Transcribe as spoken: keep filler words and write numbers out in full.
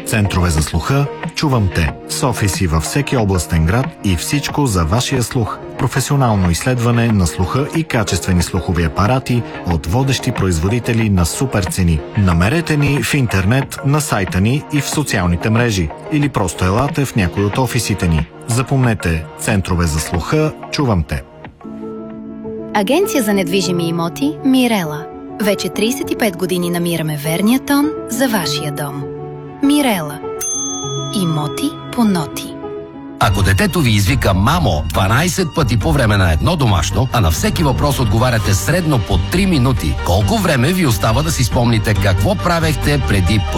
Центрове за слуха "Чувам те" с офиси във всеки областен град и всичко за вашия слух. Професионално изследване на слуха и качествени слухови апарати от водещи производители на супер цени. Намерете ни в интернет, на сайта ни и в социалните мрежи. Или просто елате в някой от офисите ни. Запомнете, Центрове за слуха "Чувам те". Агенция за недвижими имоти Мирела. Вече трийсет и пет години намираме верния тон за вашия дом. Мирела. Имоти по ноти. Ако детето ви извика "мамо" дванайсет пъти по време на едно домашно, а на всеки въпрос отговаряте средно по три минути, колко време ви остава да си спомните какво правехте преди